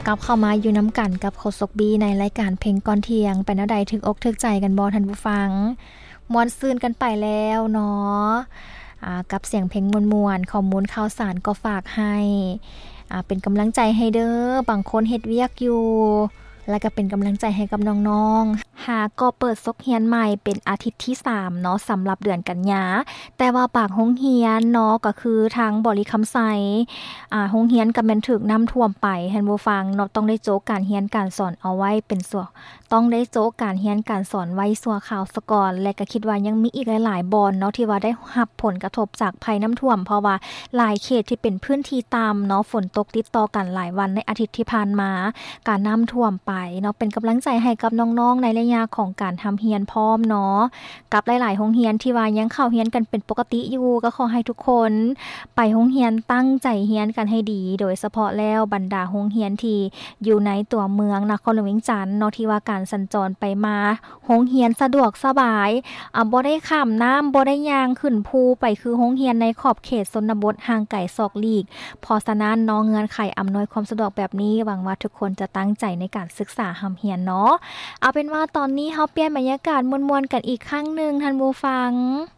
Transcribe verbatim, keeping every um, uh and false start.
กลับเข้ามาอยู่น้ำกันกับโคศกบีในรายการเพลงก่อนเที่ยงเป็นแนวใดถึงอกถึกใจกันบ่ท่านผู้ฟังม่วนซื่นกันไปแล้วเนาะอ่ากับเสียงเพลงม่วนๆข้อมูลข่าวสารก็ฝากให้อ่าเป็นกำลังใจให้เด้อบางคนเฮ็ดเวียกอยู่แล้วก็เป็นกำลังใจให้กับน้องๆหาก็เปิดซกเฮียนใหม่เป็นอาทิตย์ที่สามเนาะสำหรับเดือนกันยาแต่ว่าปากโรงเรียนเนาะก็คือทางบริคำไสอ่าโรงเรียนก็แม่นถูกน้ำท่วมไปท่านผู้ฟังเนาะต้องได้โจกการเรียนการสอนเอาไว้เป็นส่วนต้องได้โจกการเรียนการสอนไว้สั่วข่าวซะก่อนและก็คิดว่ายังมีอีกหลายๆบอนเนาะที่ว่าได้รับผลกระทบจากภัยน้ำท่วมเพราะว่าหลายเขตที่เป็นพื้นที่ต่ำเนาะฝนตกติดต่อกันหลายวันในอาทิตย์ที่ผ่านมาการน้ำท่วมไปเนาะเป็นกำลังใจให้กับน้องๆในระยะของการทำเรียนพร้อมเนาะกับหลายๆโรงเรียนที่ว่ายังเข้าเรียนกันเป็นปกติอยู่ก็ขอให้ทุกคนไปโรงเรียนตั้งใจเรียนกันให้ดีโดยเฉพาะแล้วบรรดาโรงเรียนที่อยู่ในตัวเมืองนครหลวงเวียงจันทน์เนาะที่ว่าการสัญจรไปมาโรงเรียนสะดวกสบายอ่าบ่ได้ข้ามน้ำบ่ได้ย่างขึ้นภูไปคือโรงเรียนในขอบเขตชนบทห่างไกลซอกลีกเพราะฉะนั้นเนาะเงื่อนไขอำนวยความสะดวกแบบนี้หวังว่าทุกคนจะตั้งใจในการศึกษาหำเรียนเนาะเอาเป็นว่าตอนนี้เฮาเปลี่ยนบรรยากาศม่วนๆกันอีกครั้งนึงท่านผู้ฟัง